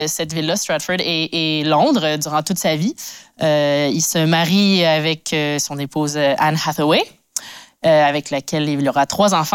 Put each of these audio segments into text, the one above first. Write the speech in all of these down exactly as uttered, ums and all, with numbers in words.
cette ville-là, Stratford, et, et Londres durant toute sa vie. Euh, il se marie avec euh, son épouse Anne Hathaway, euh, avec laquelle il aura trois enfants,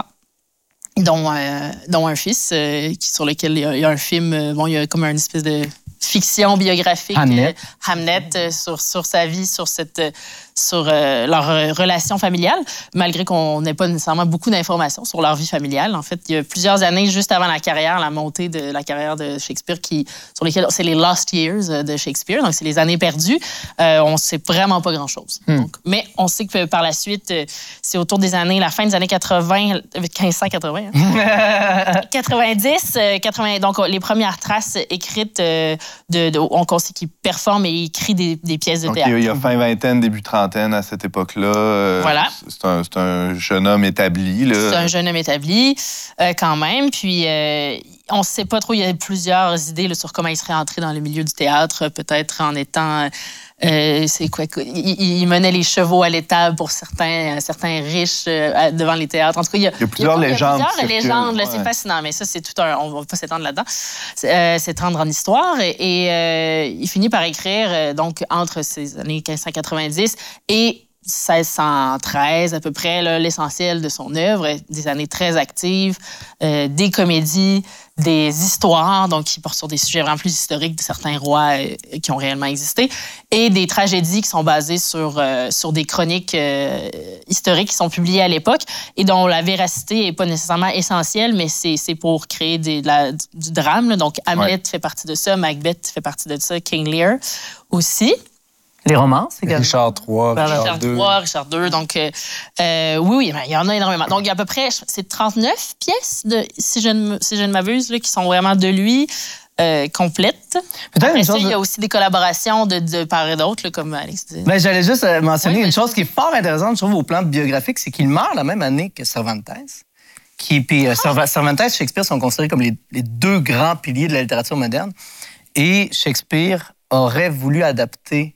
dont, euh, dont un fils, euh, qui, sur lequel il y, a, il y a un film, euh, bon, il y a comme une espèce de fiction biographique, Hamnet, euh, Hamnet euh, sur, sur sa vie, sur, cette, euh, sur euh, leur euh, relation familiale, malgré qu'on n'ait pas nécessairement beaucoup d'informations sur leur vie familiale. En fait, il y a plusieurs années, juste avant la carrière, la montée de la carrière de Shakespeare, qui, sur lesquelles c'est les lost years de Shakespeare, donc c'est les années perdues. Euh, on ne sait vraiment pas grand-chose. Hmm. Donc, mais on sait que par la suite, euh, c'est autour des années, la fin des années quatre-vingts, quinze cent quatre-vingts, hein? quatre-vingt-dix, euh, quatre-vingts, donc les premières traces écrites, euh, de, de, on sait qu'il performe et écrit des, des pièces de donc, théâtre. Il y a fin vingtaine, début trentaine à cette époque-là. Euh, voilà. C'est un, c'est un jeune homme établi. Là. C'est un jeune homme établi, euh, quand même. Puis, euh, on ne sait pas trop, il y a plusieurs idées là, sur comment il serait entré dans le milieu du théâtre, peut-être en étant... Euh, c'est quoi? Il, il menait les chevaux à l'étable pour certains, certains riches euh, devant les théâtres. En tout cas, il y a, il y a plusieurs il y a, légendes. Il y a plusieurs légendes, là, ouais. C'est fascinant, mais ça, c'est tout un... On ne va pas s'étendre là-dedans. C'est, euh, s'étendre en histoire. Et, et euh, il finit par écrire, euh, donc, entre ces années quinze cent quatre-vingt-dix et seize cent treize, à peu près, là, l'essentiel de son œuvre, des années très actives, euh, des comédies, des histoires, donc qui portent sur des sujets vraiment plus historiques de certains rois euh, qui ont réellement existé, et des tragédies qui sont basées sur, euh, sur des chroniques euh, historiques qui sont publiées à l'époque et dont la véracité n'est pas nécessairement essentielle, mais c'est, c'est pour créer des, de la, du drame. Là. Donc, Hamlet ouais. fait partie de ça, Macbeth fait partie de ça, King Lear aussi. Les romances également. Richard trois, Richard, Richard deux. trois, Richard deux. Donc, euh, euh, oui, oui, il y en a énormément. Donc, il y a à peu près, c'est trente-neuf pièces, de, si je ne, si je ne m'abuse, là, qui sont vraiment de lui, euh, complètes. Peut-être Après ça, il y a aussi des collaborations de, de part et d'autre, là, comme Alex disait. Ben, j'allais juste mentionner oui, une chose qui est fort intéressante, je trouve, au plan biographique, c'est qu'il meurt la même année que Cervantes. Qui, puis, ah. Cervantes et Shakespeare sont considérés comme les, les deux grands piliers de la littérature moderne. Et Shakespeare aurait voulu adapter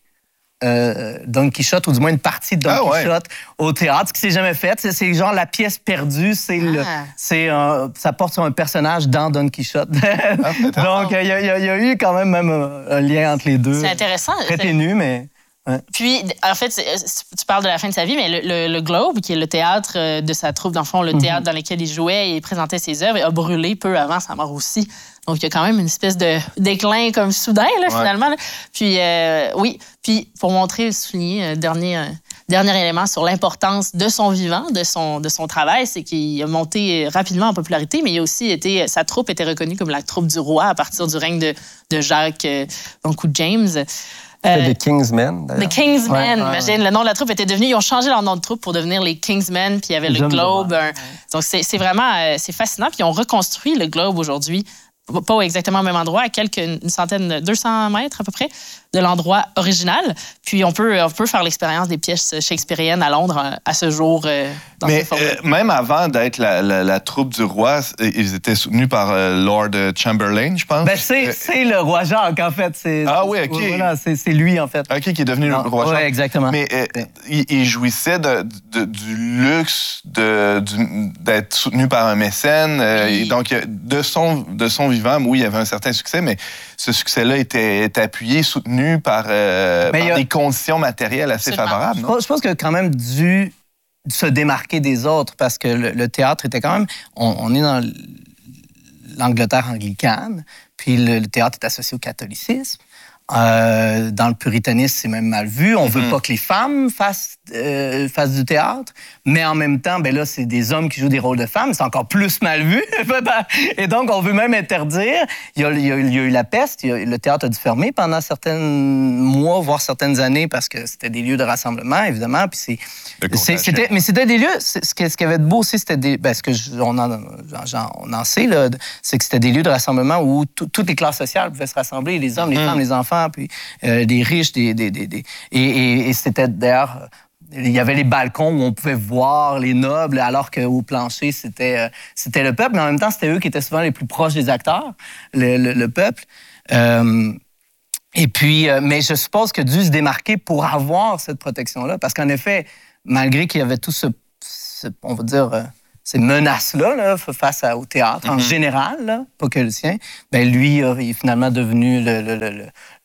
Euh, Don Quichotte, ou du moins une partie de Don ah, Quichotte ouais. au théâtre, ce qui s'est jamais fait. C'est, c'est genre la pièce perdue, c'est ah. le, c'est un, ça porte sur un personnage dans Don Quichotte. Ah, donc, il y, y, y a eu quand même, même un, un lien entre les deux. C'est intéressant. Très ténu, mais... Ouais. Puis, en fait, tu parles de la fin de sa vie, mais le, le, le Globe, qui est le théâtre de sa troupe, dans le fond, le théâtre mm-hmm. dans lequel il jouait et présentait ses œuvres, a brûlé peu avant sa mort aussi. Donc, il y a quand même une espèce de déclin comme soudain, là, ouais. finalement. Là. Puis, euh, oui, puis pour montrer, souligner un dernier, euh, dernier élément sur l'importance de son vivant, de son, de son travail, c'est qu'il a monté rapidement en popularité, mais il a aussi été, sa troupe était reconnue comme la troupe du roi à partir du règne de, de Jacques, euh, donc, ou James. Euh, les Kingsmen, d'ailleurs. Les Kingsmen, ouais, imagine. Ouais. Le nom de la troupe était devenu... Ils ont changé leur nom de troupe pour devenir les Kingsmen, puis il y avait le Globe. Un, donc, c'est, c'est vraiment... Euh, c'est fascinant. Puis ils ont reconstruit le Globe aujourd'hui, pas exactement au même endroit, à quelques... une centaine, deux cents mètres à peu près, de l'endroit original. Puis on peut, on peut faire l'expérience des pièces shakespeariennes à Londres à ce jour. Euh, dans Mais euh, même avant d'être la, la, la troupe du roi, ils étaient soutenus par euh, Lord Chamberlain, je pense. Ben c'est, euh, c'est le roi Jacques, en fait. C'est, ah oui, OK. Voilà, c'est, c'est lui, en fait. OK, qui est devenu non, le roi Jacques. Oui, exactement. Mais euh, il, il jouissait de, de, du luxe de, du, d'être soutenu par un mécène. Euh, oui. Et donc, de son, de son vivant, oui, il y avait un certain succès, mais ce succès-là était, était appuyé, soutenu par, euh, par a... des conditions matérielles assez Absolument. favorables. Non? Je pense qu'il a quand même dû se démarquer des autres parce que le, le théâtre était quand même... On, on est dans l'Angleterre anglicane, puis le, le théâtre est associé au catholicisme. Euh, dans le puritanisme, c'est même mal vu. On mm-hmm. veut pas que les femmes fassent, euh, fassent du théâtre, mais en même temps, ben là, c'est des hommes qui jouent des rôles de femmes. C'est encore plus mal vu. Et donc, on veut même interdire. Il y a, il y a, il y a eu la peste. Il y a, le théâtre a dû fermer pendant certains mois, voire certaines années, parce que c'était des lieux de rassemblement, évidemment. Puis c'est, c'est, c'était, mais c'était des lieux... Ce qui, ce qui avait de beau aussi, c'était des... Ben, ce que je, on, en, genre, on en sait, là, c'est que c'était des lieux de rassemblement où t- toutes les classes sociales pouvaient se rassembler, les hommes, les mm. femmes, les enfants, puis euh, des riches, des, des, des, des... Et, et, et c'était d'ailleurs... Il y avait les balcons où on pouvait voir les nobles, alors qu'au plancher, c'était, euh, c'était le peuple. Mais en même temps, c'était eux qui étaient souvent les plus proches des acteurs, le, le, le peuple. Euh, et puis, euh, mais je suppose que dû se démarquer pour avoir cette protection-là. Parce qu'en effet, malgré qu'il y avait tout ce, ce on va dire... Euh, ces menaces-là là, face à, au théâtre mm-hmm. en général, là, pas que le sien, ben lui euh, il est finalement devenu le, le, le,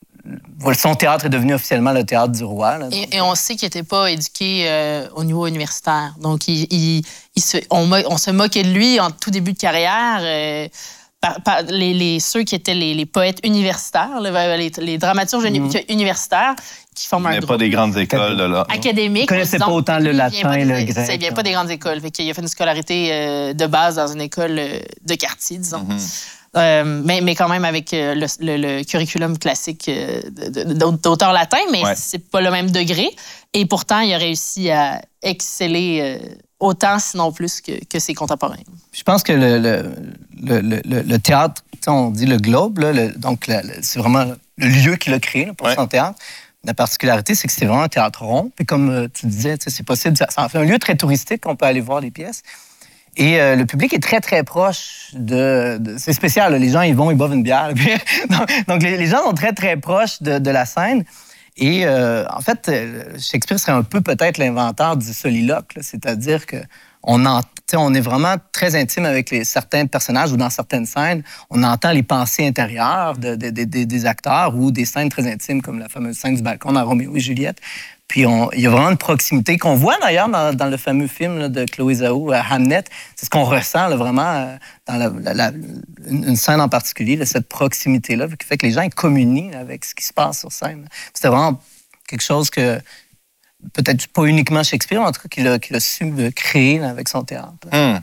le son théâtre est devenu officiellement le théâtre du roi. Là, et, et on sait qu'il n'était pas éduqué euh, au niveau universitaire. Donc, il, il, il se, on, on se moquait de lui en tout début de carrière. Euh, par, par, les, les, ceux qui étaient les, les poètes universitaires, là, les, les dramaturges mm-hmm. universitaires, qui forment un groupe. Il n'y a pas des grandes écoles. Là, là. Académiques. Il ne connaissait pas autant le latin et le grec. Il n'y a pas des grandes écoles. Fait qu'il a fait une scolarité euh, de base dans une école de quartier, disons. Mm-hmm. Euh, mais, mais quand même avec euh, le, le, le curriculum classique euh, d'auteur latin, mais ouais. c'est pas le même degré. Et pourtant, il a réussi à exceller euh, autant, sinon plus, que, que ses contemporains. Je pense que le, le, le, le, le théâtre, on dit le Globe, là, le, donc le, c'est vraiment le lieu qu'il a créé là, pour ouais. son théâtre. La particularité, c'est que c'est vraiment un théâtre rond. Puis comme euh, tu disais, c'est possible, ça en fait un lieu très touristique, on peut aller voir les pièces. Et euh, le public est très, très proche de... de c'est spécial, là, les gens, ils vont, ils boivent une bière. Puis, donc, donc les, les gens sont très, très proches de, de la scène. Et euh, en fait, Shakespeare serait un peu peut-être l'inventeur du soliloque, là, c'est-à-dire que on, en, on est vraiment très intime avec les, certains personnages ou dans certaines scènes, on entend les pensées intérieures de, de, de, de, des acteurs ou des scènes très intimes comme la fameuse scène du balcon dans Roméo et Juliette. Puis on, il y a vraiment une proximité qu'on voit d'ailleurs dans, dans le fameux film là, de Chloé Zhao, euh, Hamnet. C'est ce qu'on ressent là, vraiment euh, dans la, la, la, une scène en particulier, là, cette proximité-là qui fait que les gens communient avec ce qui se passe sur scène. C'était vraiment quelque chose que, peut-être pas uniquement Shakespeare, mais en tout cas qu'il a, qu'il a su créer là, avec son théâtre. Hum.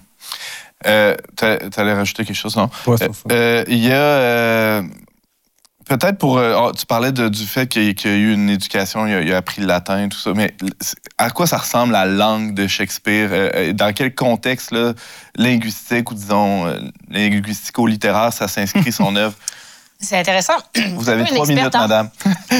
Euh, tu allais rajouter quelque chose, non? Ouais, c'est ça. Euh, il y a... Euh, Peut-être pour... Euh, tu parlais de, du fait qu'il, qu'il y a eu une éducation, il a, il a appris le latin, tout ça, mais à quoi ça ressemble la langue de Shakespeare? Euh, dans quel contexte là, linguistique ou disons euh, linguistico-littéraire ça s'inscrit son œuvre? C'est intéressant. Vous avez trois minutes, hein? Madame.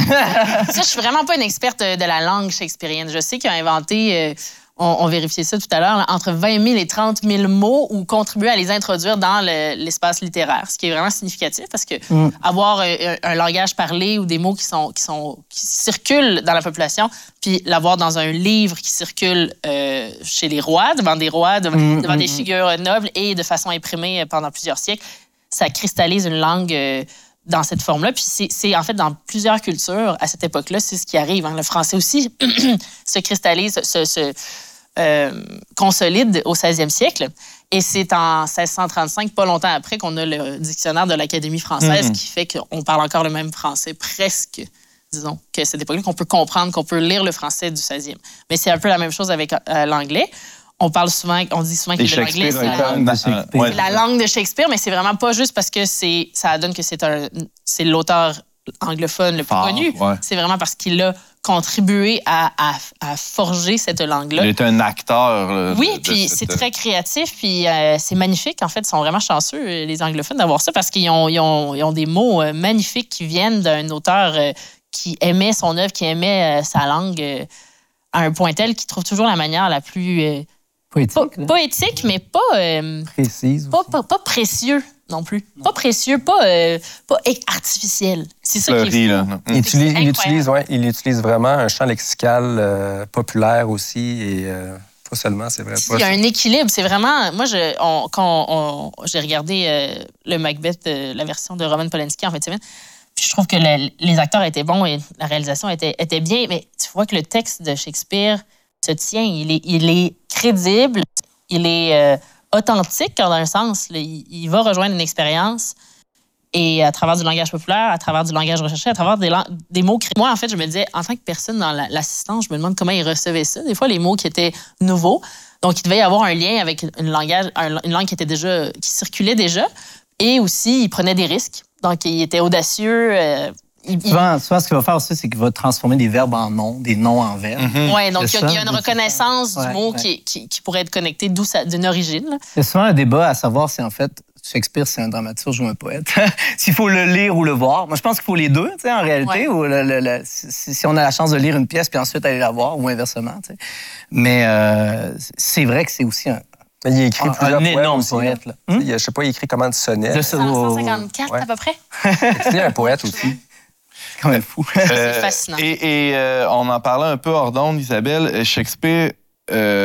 Ça, je suis vraiment pas une experte de la langue shakespearienne. Je sais qu'il a inventé... Euh, On, on vérifiait ça tout à l'heure, là, entre vingt mille et trente mille mots ou contribuer à les introduire dans le, l'espace littéraire, ce qui est vraiment significatif parce que mm. avoir un, un langage parlé ou des mots qui, sont, qui, sont, qui circulent dans la population, puis l'avoir dans un livre qui circule euh, chez les rois, devant des rois, devant, mm. devant mm. des figures nobles et de façon imprimée pendant plusieurs siècles, ça cristallise une langue... Euh, dans cette forme-là. Puis c'est, c'est en fait dans plusieurs cultures, à cette époque-là, c'est ce qui arrive. Hein. Le français aussi se cristallise, se, se euh, consolide au seizième siècle. Et c'est en seize cent trente-cinq, pas longtemps après, qu'on a le dictionnaire de l'Académie française mm-hmm. qui fait qu'on parle encore le même français, presque, disons, qu'à cette époque-là, qu'on peut comprendre, qu'on peut lire le français du seizième. Mais c'est un peu la même chose avec euh, l'anglais. On parle souvent, on dit souvent que l'anglais, c'est la, langue, euh, c'est la langue de Shakespeare, mais c'est vraiment pas juste parce que c'est, ça donne que c'est, un, c'est l'auteur anglophone le plus Fort, connu. Ouais. C'est vraiment parce qu'il a contribué à, à, à forger cette langue-là. Il est un acteur. Là, oui, de, puis de c'est cette... très créatif, puis euh, c'est magnifique. En fait, ils sont vraiment chanceux, les anglophones, d'avoir ça parce qu'ils ont, ils ont, ils ont des mots euh, magnifiques qui viennent d'un auteur euh, qui aimait son œuvre, qui aimait euh, sa langue euh, à un point tel qu'il trouve toujours la manière la plus... Euh, Poétique, pas, poétique, mais pas... Euh, Précise. Pas, pas, pas précieux non plus. Non. Pas précieux, pas, euh, pas artificiel. C'est ça Fleury, qui est fou. Là. Il, utilise, il, utilise, ouais, il utilise vraiment un champ lexical euh, populaire aussi et euh, pas seulement, c'est vrai. Il y a un équilibre. C'est vraiment... Moi, je, on, quand on, on, j'ai regardé euh, le Macbeth, euh, la version de Roman Polanski en fin de semaine, puis je trouve que le, les acteurs étaient bons et la réalisation était, était bien, mais tu vois que le texte de Shakespeare se tient, il est, il est crédible, il est euh, authentique dans un sens. Là, il, il va rejoindre une expérience et à travers du langage populaire, à travers du langage recherché, à travers des, des mots créés. Moi, en fait, je me disais, en tant que personne dans la, l'assistance, je me demande comment ils recevaient ça. Des fois, les mots qui étaient nouveaux. Donc, il devait y avoir un lien avec une, langage, une langue qui était déjà, qui circulait déjà. Et aussi, il prenait des risques. Donc, il était audacieux. Euh, Il, souvent, souvent, ce qu'il va faire aussi, c'est qu'il va transformer des verbes en noms, des noms en verbes. Mm-hmm. Oui, donc il y, y a une reconnaissance du ouais, mot ouais. Qui, qui, qui pourrait être connecté d'où ça, d'une origine. Là. Il y a souvent un débat à savoir si, en fait, Shakespeare, c'est un dramaturge ou un poète. S'il faut le lire ou le voir. Moi, je pense qu'il faut les deux, tu sais, en réalité. Ouais. Ou le, le, le, si, si on a la chance de lire une pièce puis ensuite aller la voir, ou inversement. Tu sais. Mais euh, c'est vrai que c'est aussi un... Il a écrit un, plusieurs un énorme aussi, poète. Là. Hum? Il, je sais pas, il écrit comment de sonnets. cent cinquante-quatre ouais. à peu près. C'est un poète aussi. C'est quand même fou. Euh, c'est fascinant. Et, et euh, on en parlait un peu hors d'onde, Isabelle. Shakespeare, euh,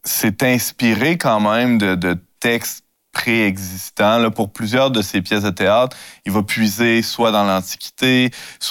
s'est inspiré quand même de, de textes préexistants. Là, pour plusieurs de ses pièces de théâtre, il va puiser soit dans l'Antiquité, soit